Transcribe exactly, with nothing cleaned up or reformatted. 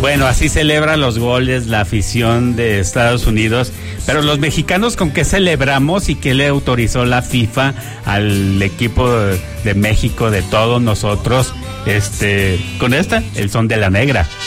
Bueno, así celebra los goles la afición de Estados Unidos, pero los mexicanos, ¿con qué celebramos y qué le autorizó la FIFA al equipo de México, de todos nosotros? Este, con esta, el son de la negra.